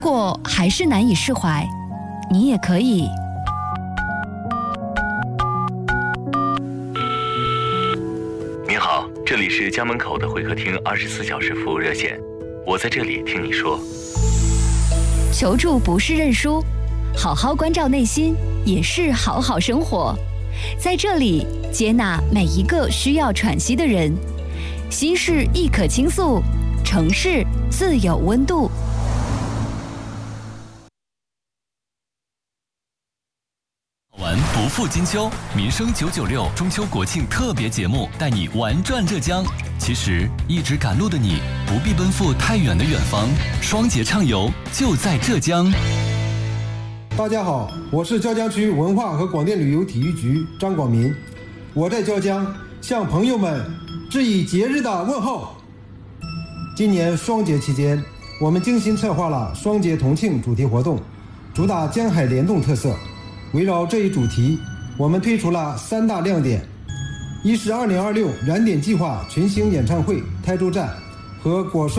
如果还是难以释怀，你也可以。 您好，这里是家门口的会客厅24小时服务热线，我在这里听你说。 求助不是认输，好好关照内心也是好好生活。在这里接纳每一个需要喘息的人，心事亦可倾诉，城市自有温度。 玩不负金秋，民生996中秋国庆特别节目带你玩转浙江。其实一直赶路的你不必奔赴太远的远方，双节畅游就在浙江。 大家好，我是椒江区文化和广电旅游体育局张广民，我在椒江向朋友们致以节日的问候。今年双节期间，我们精心策划了双节同庆主题活动，主打江海联动特色。围绕这一主题，我们推出了3大亮点：一是2026燃点计划群星演唱会台州站和果